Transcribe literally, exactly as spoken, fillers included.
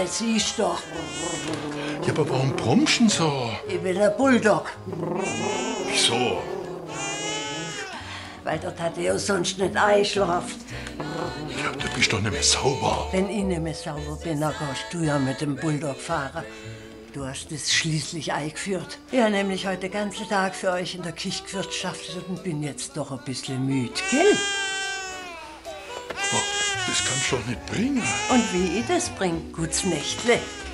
Das siehst du doch. Ja, aber warum brummst du denn so? Ich will ein Bulldog. Wieso? Weil der Thaddäus sonst nicht einschläft. Ja, du bist doch nicht mehr sauber. Wenn ich nicht mehr sauber bin, dann kannst du ja mit dem Bulldog fahren. Du hast es schließlich eingeführt. Ich habe nämlich heute den ganzen Tag für euch in der Küche gewirtschaftet und bin jetzt doch ein bisschen müde, gell? Oh, das kannst du doch nicht bringen. Und wie ich das bringe, gutes Nächtle.